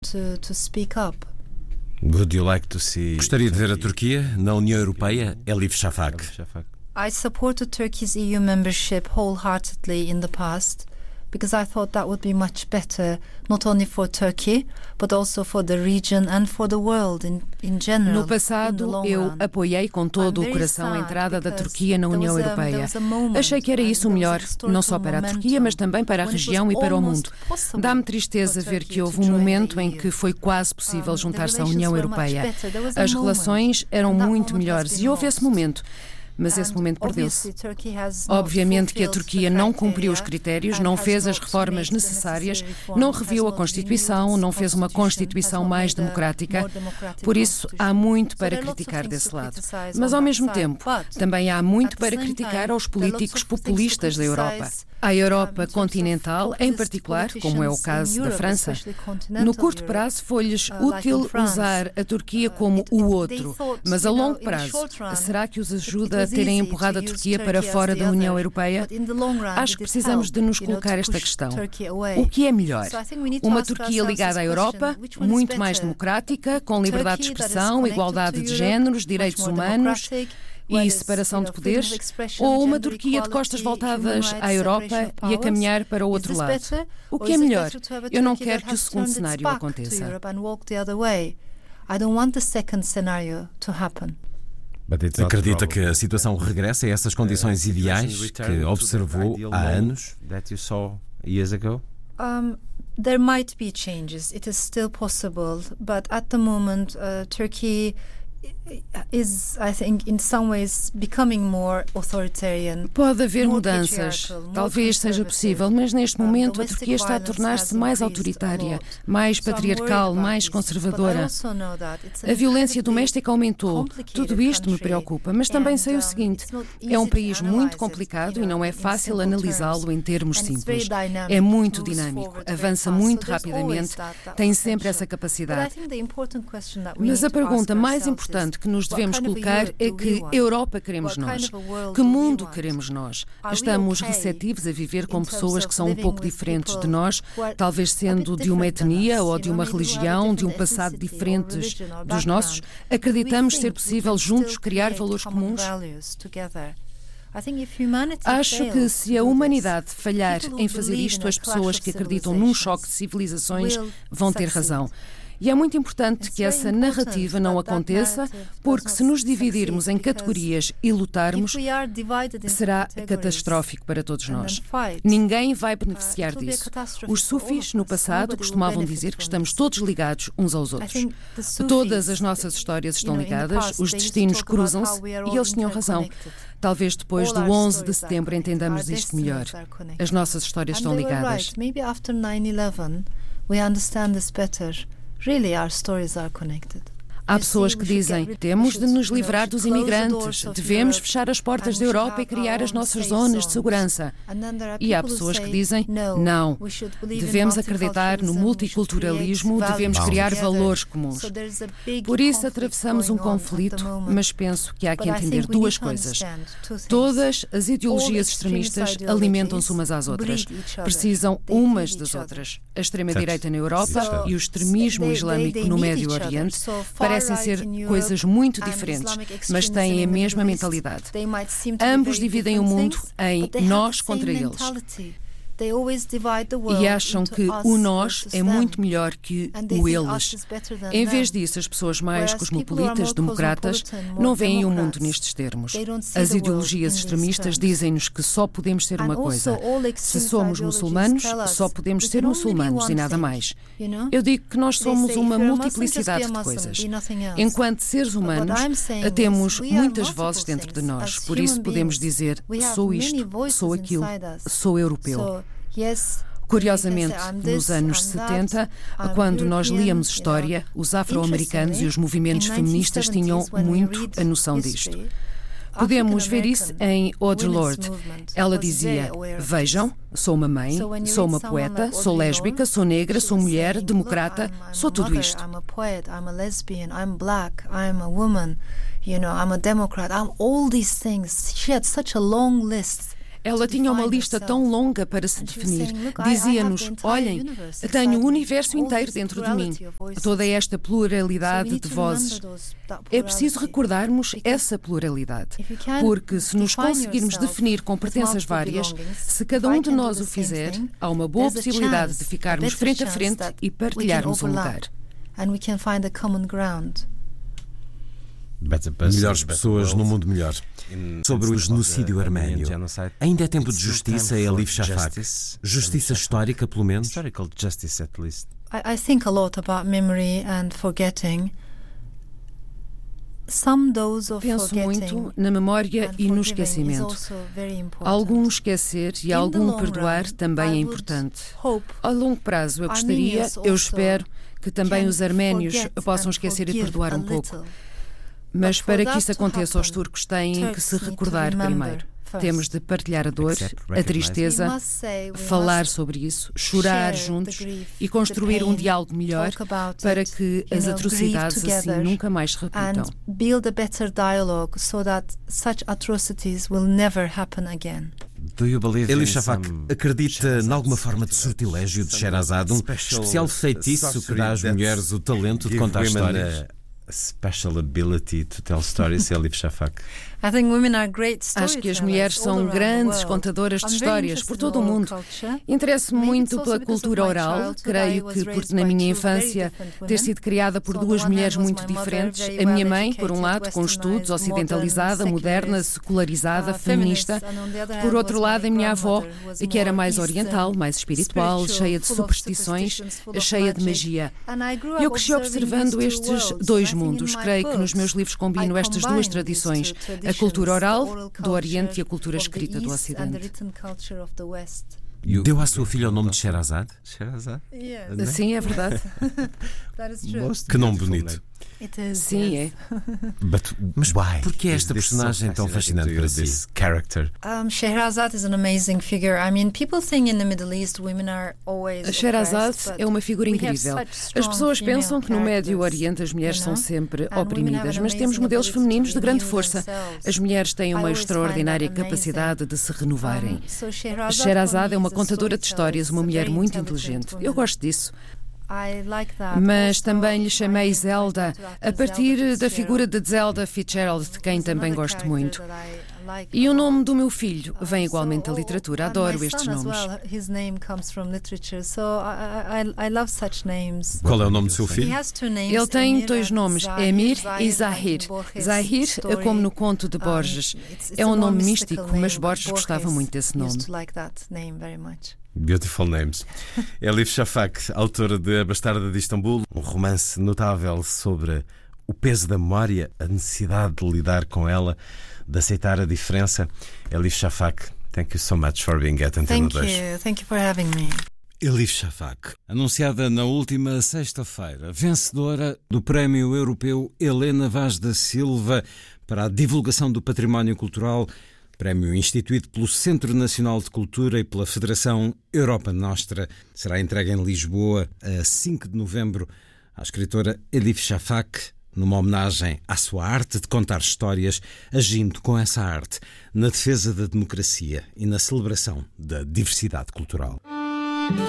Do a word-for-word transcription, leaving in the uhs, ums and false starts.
To, to speak up. Would you like to see... Gostaria de ver a Turquia na União Europeia, Elif Shafak. I supported Turkey's E U membership wholeheartedly in the past because I thought that would be much better, not only for Turkey, but also for the region and for the world in, in general. No passado, eu apoiei com todo o coração a entrada da Turquia na União Europeia. Achei que era isso o melhor, não só para a Turquia, mas também para a região e para o mundo. Dá-me tristeza ver que houve um momento em que foi quase possível juntar-se à União Europeia. As relações eram muito melhores e houve esse momento. Mas esse momento perdeu-se. Obviamente que a Turquia não cumpriu os critérios, não fez as reformas necessárias, não reviu a Constituição, não fez uma Constituição mais democrática. Por isso, há muito para criticar desse lado. Mas, ao mesmo tempo, também há muito para criticar aos políticos populistas da Europa. A Europa continental, em particular, como é o caso da França. No curto prazo foi-lhes útil usar a Turquia como o outro, mas a longo prazo, será que os ajuda a terem empurrado a Turquia para fora da União Europeia? Acho que precisamos de nos colocar esta questão. O que é melhor? Uma Turquia ligada à Europa, muito mais democrática, com liberdade de expressão, igualdade de géneros, direitos humanos e separação de poderes, ou uma Turquia de costas voltadas à Europa e a caminhar para o outro lado? O que é melhor? Eu não quero que o segundo cenário aconteça. Acredita que a situação regressa a essas condições ideais que observou há anos? Um, there might be changes. It is still possible, but at the moment, uh, Turkey is, I think, in some ways becoming more authoritarian. Pode haver mudanças, talvez seja possível, mas neste momento a Turquia está a tornar-se mais autoritária, mais patriarcal, mais conservadora. A violência doméstica aumentou. Tudo isto me preocupa, mas também sei o seguinte: é um país muito complicado e não é fácil analisá-lo em termos simples. É muito dinâmico, avança muito rapidamente, tem sempre essa capacidade. Mas a pergunta mais importante que nos devemos colocar é que Europa queremos nós? Que mundo queremos nós? Estamos receptivos a viver com pessoas que são um pouco diferentes de nós, talvez sendo de uma etnia ou de uma religião, de um passado diferentes dos nossos? Acreditamos ser possível juntos criar valores comuns? Acho que se a humanidade falhar em fazer isto, as pessoas que acreditam num choque de civilizações vão ter razão. E é muito importante que essa narrativa não aconteça, porque se nos dividirmos em categorias e lutarmos, será catastrófico para todos nós. Ninguém vai beneficiar disso. Os sufis, no passado, costumavam dizer que estamos todos ligados uns aos outros. Todas as nossas histórias estão ligadas, os destinos cruzam-se e eles tinham razão. Talvez depois do onze de setembro entendamos isto melhor. As nossas histórias estão ligadas. Really, our stories are connected. Há pessoas que dizem, temos de nos livrar dos imigrantes, devemos fechar as portas da Europa e criar as nossas zonas de segurança. E há pessoas que dizem, não, devemos acreditar no multiculturalismo, devemos criar valores comuns. Por isso atravessamos um conflito, mas penso que há que entender duas coisas. Todas as ideologias extremistas alimentam-se umas às outras, precisam umas das outras. A extrema-direita na Europa e o extremismo islâmico no Médio Oriente parecem ser coisas muito diferentes, mas têm a mesma mentalidade. Ambos dividem o mundo em nós contra eles. E acham que o nós é muito melhor que o eles. Em vez disso, as pessoas mais cosmopolitas, democratas, não veem o mundo nestes termos. As ideologias extremistas dizem-nos que só podemos ser uma coisa. Se somos muçulmanos, só podemos ser muçulmanos e nada mais. Eu digo que nós somos uma multiplicidade de coisas. Enquanto seres humanos, temos muitas vozes dentro de nós. Por isso podemos dizer, sou isto, sou aquilo, sou europeu. Curiosamente, nos anos setenta, quando nós líamos história, os afro-americanos e os movimentos feministas tinham muito a noção disto. Podemos ver isso em Audre Lorde. Ela dizia, vejam, sou uma mãe, sou uma poeta, sou lésbica, sou negra, sou mulher, democrata, sou tudo isto. Ela tinha uma lista tão longa para se definir. Dizia-nos, olhem, tenho o universo inteiro dentro de mim, toda esta pluralidade de vozes. É preciso recordarmos essa pluralidade, porque se nos conseguirmos definir com pertenças várias, se cada um de nós o fizer, há uma boa possibilidade de ficarmos frente a frente e partilharmos um lugar. Melhores pessoas num mundo melhor. Sobre o genocídio arménio, ainda é tempo de justiça, Elif Shafak? Justiça histórica, pelo menos? I, I think a lot about memory and forgetting. Some dose of Penso muito na memória e no esquecimento. Algum esquecer e algum perdoar também é importante. A longo prazo, eu gostaria, eu espero, que também os arménios possam esquecer e perdoar um pouco. Mas para que isso aconteça, os turcos têm que se recordar primeiro. Temos de partilhar a dor, a tristeza, falar sobre isso, chorar juntos e construir um diálogo melhor para que as atrocidades assim nunca mais se repitam. Elif Shafak acredita em alguma forma de sortilégio de Sherazade, um especial feitiço que dá às mulheres o talento de contar histórias? Special ability to tell stories, Elif Shafak. Acho que as mulheres são grandes contadoras de histórias por todo o mundo. Interesso-me muito pela cultura oral. Creio que, porque na minha infância, ter sido criada por duas mulheres muito diferentes, a minha mãe, por um lado, com estudos, ocidentalizada, moderna, secularizada, feminista, por outro lado, a minha avó, que era mais oriental, mais espiritual, cheia de superstições, cheia de magia. Eu cresci observando estes dois mundos. Creio que nos meus livros combino estas duas tradições. A cultura oral do Oriente e a cultura escrita do Ocidente. Deu à sua filha o nome de Sherazade? Sherazade? Sim, é verdade. Que nome bonito. Sim, é. But, mas por que é esta personagem tão fascinante para si? Character. Um, Sherazade is an amazing figure. I mean, people think in the Middle East women are always A Sherazade é uma figura incrível. As pessoas pensam que no Médio Oriente as mulheres são sempre oprimidas, mas temos modelos femininos de grande força. As mulheres têm uma extraordinária capacidade de se renovarem. Sherazade é uma contadora de histórias, uma mulher muito inteligente. Eu gosto disso. Mas também lhe chamei Zelda, a partir da figura de Zelda Fitzgerald, de quem também gosto muito. E o nome do meu filho vem igualmente da literatura. Adoro estes nomes. Qual é o nome do seu filho? Ele tem dois nomes, Emir e Zahir. Zahir, como no conto de Borges. É um nome místico, mas Borges gostava muito desse nome. Beautiful names. Elif Shafak, autora de A Bastarda de Istambul, um romance notável sobre o peso da memória, a necessidade de lidar com ela, de aceitar a diferença. Elif Shafak, thank you so much for being at Antena dois. Thank you, thank you for having me. Elif Shafak, anunciada na última sexta-feira, vencedora do Prémio Europeu Helena Vaz da Silva para a divulgação do património cultural, prémio instituído pelo Centro Nacional de Cultura e pela Federação Europa Nostra. Será entregue em Lisboa a cinco de novembro à escritora Elif Shafak, numa homenagem à sua arte de contar histórias, agindo com essa arte na defesa da democracia e na celebração da diversidade cultural.